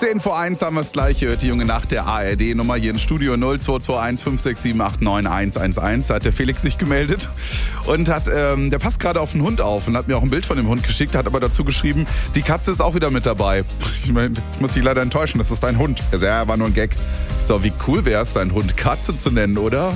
10 vor 1 haben wir es gleich. Ihr hört die junge Nacht der ARD-Nummer hier im Studio 0221 5678911. Da hat der Felix sich gemeldet und der passt gerade auf den Hund auf und hat mir auch ein Bild von dem Hund geschickt, hat aber dazu geschrieben, die Katze ist auch wieder mit dabei. Ich meine, muss dich leider enttäuschen, das ist dein Hund. Er sagt, ja, war nur ein Gag. So, wie cool wäre es, seinen Hund Katze zu nennen, oder?